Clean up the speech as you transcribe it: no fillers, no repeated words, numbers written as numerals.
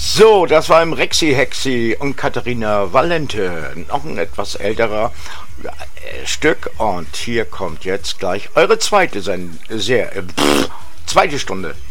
So, das war im Rexy Hexy und Katharina Valente, noch ein etwas älterer Stück. Und hier kommt jetzt gleich eure zweite Stunde.